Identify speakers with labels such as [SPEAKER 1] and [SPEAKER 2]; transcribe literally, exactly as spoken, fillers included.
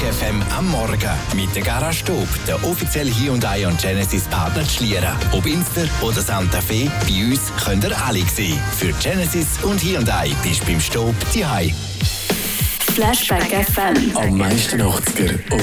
[SPEAKER 1] F M am Morgen mit der Garage Stub, der offizielle Hyundai und Genesis Partner zu Schlieren. Ob Inster oder Santa Fe, bei uns könnt ihr alle sehen. Für Genesis und Hyundai bist du beim Stub die Hai.
[SPEAKER 2] Flashback F M.
[SPEAKER 3] Am meisten achtziger